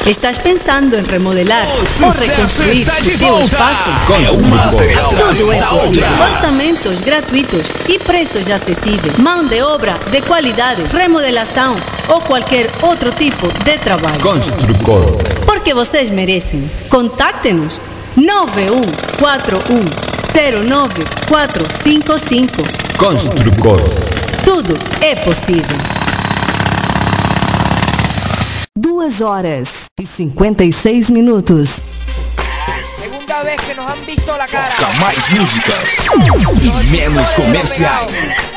Estás pensando em remodelar ou reconstruir o teu espaço? Tudo é possível. Orçamentos gratuitos e preços acessíveis. Mão de obra de qualidade, remodelação ou qualquer outro tipo de trabalho. Construcor. Porque vocês merecem. Contacte-nos 9141095455. Construcor. Tudo é possível. 2h56. Segunda vez que nos han visto la cara. Mais músicas e menos comerciais.